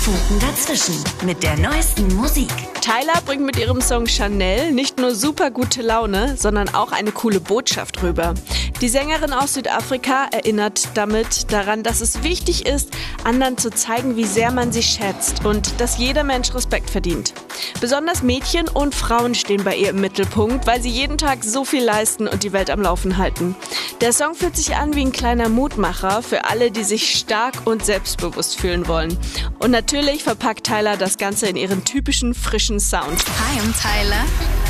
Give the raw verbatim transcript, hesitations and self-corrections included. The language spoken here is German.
Funken dazwischen mit der neuesten Musik. Tyla bringt mit ihrem Song Chanel nicht nur super gute Laune, sondern auch eine coole Botschaft rüber. Die Sängerin aus Südafrika erinnert damit daran, dass es wichtig ist, anderen zu zeigen, wie sehr man sie schätzt und dass jeder Mensch Respekt verdient. Besonders Mädchen und Frauen stehen bei ihr im Mittelpunkt, weil sie jeden Tag so viel leisten und die Welt am Laufen halten. Der Song fühlt sich an wie ein kleiner Mutmacher für alle, die sich stark und selbstbewusst fühlen wollen. Und natürlich verpackt Tyla das Ganze in ihren typischen frischen Sound. Hi, I'm Tyla.